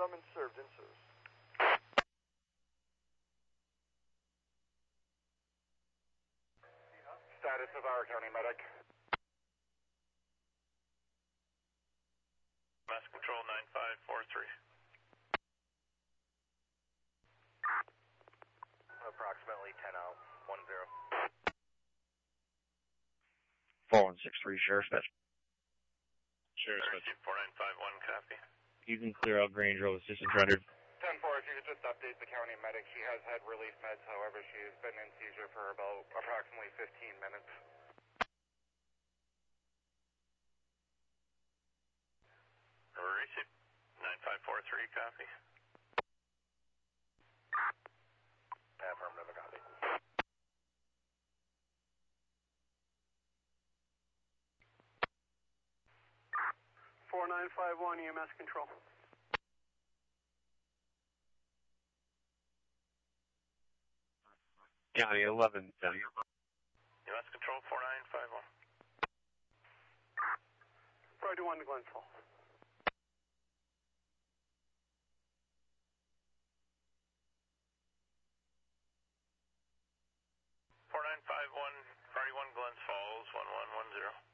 summons served in service. Status of our county medic. Mass Control 9543. Approximately 10 out, 10. 4163 Sheriff's Dispatch. Sheriff's Dispatch. 4951, copy. You can clear out Grange Road, assistance rendered. 10-4, if you could just update the county medic. She has had relief meds, however, she has been in seizure for about approximately 15 minutes. Receipt 9543, copy. Affirmative, copy. (4951) EMS control. County 1110. EMS Control 4951. Priority 1 to Glens Falls. Priority 1 Glens Falls 1110.